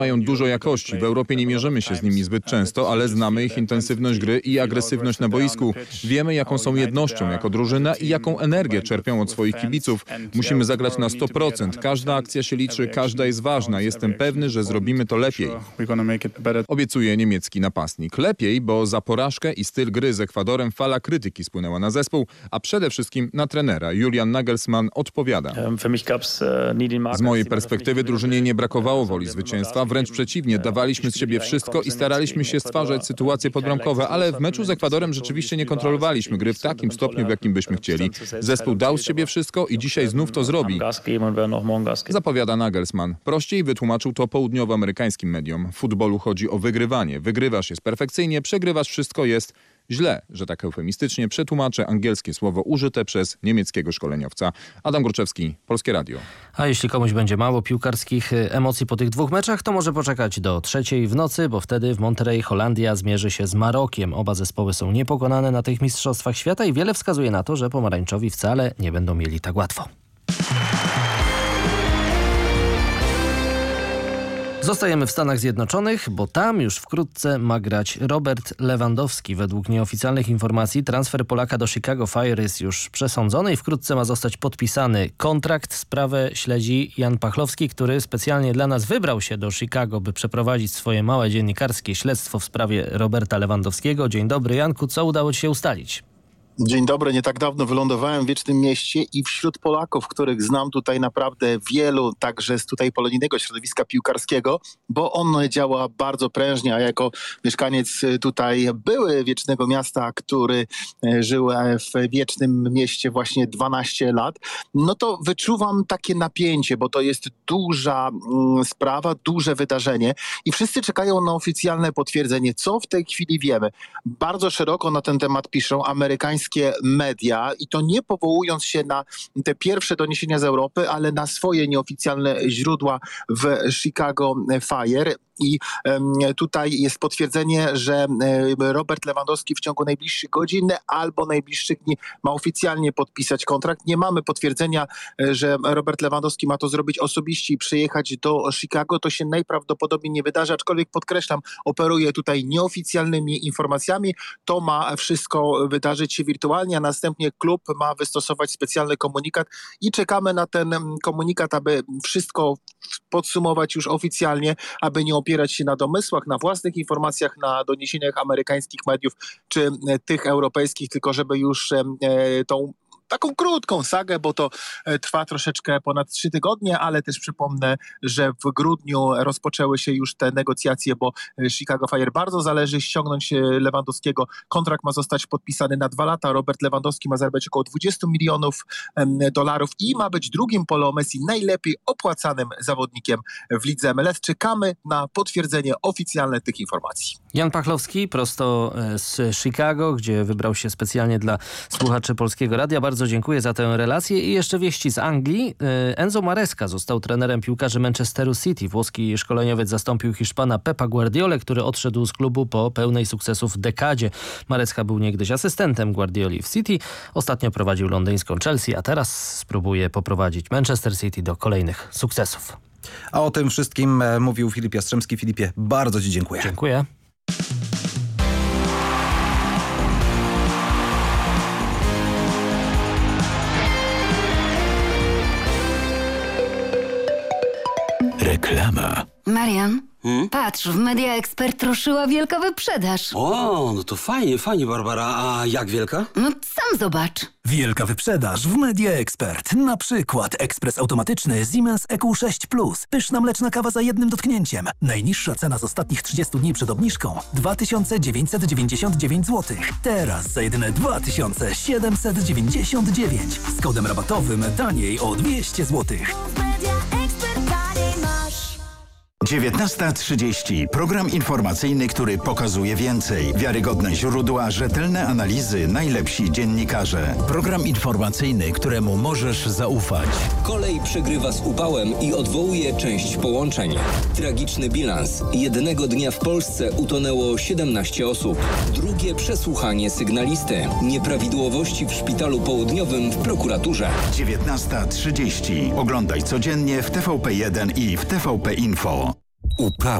Mają dużo jakości. W Europie nie mierzymy się z nimi zbyt często, ale znamy ich intensywność gry i agresywność na boisku. Wiemy, jaką są jednością jako drużyna i jaką energię czerpią od swoich kibiców. Musimy zagrać na 100%. Każda akcja się liczy, każda jest ważna. Jestem pewny, że zrobimy to lepiej. Obiecuje niemiecki napastnik. Lepiej, bo za porażkę i styl gry z Ekwadorem fala krytyki spłynęła na zespół, a przede wszystkim na trenera. Julian Nagelsmann odpowiada. Z mojej perspektywy drużynie nie brakowało woli zwycięstwa, wręcz przeciwnie, dawaliśmy z siebie wszystko i staraliśmy się stwarzać sytuacje podbramkowe, ale w meczu z Ekwadorem rzeczywiście nie kontrolowaliśmy gry w takim stopniu, w jakim byśmy chcieli. Zespół dał z siebie wszystko i dzisiaj znów to zrobi. Zapowiada Nagelsmann. Prościej wytłumaczył to południowoamerykańskim mediom. W futbolu chodzi o wygrywanie. Wygrywasz jest perfekcyjnie, przegrywasz wszystko jest źle, że tak eufemistycznie przetłumaczę angielskie słowo użyte przez niemieckiego szkoleniowca. Adam Gruczewski, Polskie Radio. A jeśli komuś będzie mało piłkarskich emocji po tych dwóch meczach, to może poczekać do 3:00 w nocy, bo wtedy w Monterrey Holandia zmierzy się z Marokiem. Oba zespoły są niepokonane na tych mistrzostwach świata i wiele wskazuje na to, że pomarańczowi wcale nie będą mieli tak łatwo. Zostajemy w Stanach Zjednoczonych, bo tam już wkrótce ma grać Robert Lewandowski. Według nieoficjalnych informacji transfer Polaka do Chicago Fire jest już przesądzony i wkrótce ma zostać podpisany kontrakt. Sprawę śledzi Jan Pachlowski, który specjalnie dla nas wybrał się do Chicago, by przeprowadzić swoje małe dziennikarskie śledztwo w sprawie Roberta Lewandowskiego. Dzień dobry, Janku, co udało ci się ustalić? Dzień dobry, nie tak dawno wylądowałem w Wiecznym Mieście i wśród Polaków, których znam tutaj naprawdę wielu, także z tutaj polonijnego środowiska piłkarskiego, bo on działa bardzo prężnie, a jako mieszkaniec tutaj były Wiecznego Miasta, który żył w Wiecznym Mieście właśnie 12 lat, no to wyczuwam takie napięcie, bo to jest duża sprawa, duże wydarzenie i wszyscy czekają na oficjalne potwierdzenie, co w tej chwili wiemy. Bardzo szeroko na ten temat piszą amerykańskie media i to nie powołując się na te pierwsze doniesienia z Europy, ale na swoje nieoficjalne źródła w Chicago Fire. I tutaj jest potwierdzenie, że Robert Lewandowski w ciągu najbliższych godzin albo najbliższych dni ma oficjalnie podpisać kontrakt. Nie mamy potwierdzenia, że Robert Lewandowski ma to zrobić osobiście i przyjechać do Chicago. To się najprawdopodobniej nie wydarzy, aczkolwiek podkreślam, operuje tutaj nieoficjalnymi informacjami. To ma wszystko wydarzyć się wirtualnie, a następnie klub ma wystosować specjalny komunikat i czekamy na ten komunikat, aby wszystko podsumować już oficjalnie, aby nie opierać się na domysłach, na własnych informacjach, na doniesieniach amerykańskich mediów czy tych europejskich, tylko żeby już tą taką krótką sagę, bo to trwa troszeczkę ponad 3 tygodnie, ale też przypomnę, że w grudniu rozpoczęły się już te negocjacje, bo Chicago Fire bardzo zależy ściągnąć Lewandowskiego. Kontrakt ma zostać podpisany na 2 lata. Robert Lewandowski ma zarabiać około $20 milionów i ma być drugim po Leo Messi najlepiej opłacanym zawodnikiem w lidze MLS. Czekamy na potwierdzenie oficjalne tych informacji. Jan Pachlowski prosto z Chicago, gdzie wybrał się specjalnie dla słuchaczy Polskiego Radia. Bardzo dziękuję za tę relację i jeszcze wieści z Anglii. Enzo Maresca został trenerem piłkarzy Manchesteru City. Włoski szkoleniowiec zastąpił Hiszpana Pepa Guardiolę, który odszedł z klubu po pełnej sukcesów dekadzie. Maresca był niegdyś asystentem Guardioli w City. Ostatnio prowadził londyńską Chelsea, a teraz spróbuje poprowadzić Manchester City do kolejnych sukcesów. A o tym wszystkim mówił Filip Jastrzębski. Filipie, bardzo ci dziękuję. Dziękuję. Reklama. Marian, patrz, w Media Expert ruszyła wielka wyprzedaż. O, no to fajnie, Barbara. A jak wielka? No sam zobacz. Wielka wyprzedaż w Media Expert. Na przykład ekspres automatyczny Siemens EQ6 Plus. Pyszna mleczna kawa za jednym dotknięciem. Najniższa cena z ostatnich 30 dni przed obniżką 2999 zł. Teraz za jedyne 2799. Z kodem rabatowym taniej o 200 zł. 19:30. Program informacyjny, który pokazuje więcej. Wiarygodne źródła, rzetelne analizy, najlepsi dziennikarze. Program informacyjny, któremu możesz zaufać. Kolej przegrywa z upałem i odwołuje część połączeń. Tragiczny bilans. Jednego dnia w Polsce utonęło 17 osób. Drugie przesłuchanie sygnalisty. Nieprawidłowości w Szpitalu Południowym w prokuraturze. 19:30. Oglądaj codziennie w TVP1 i w TVP Info. Upał.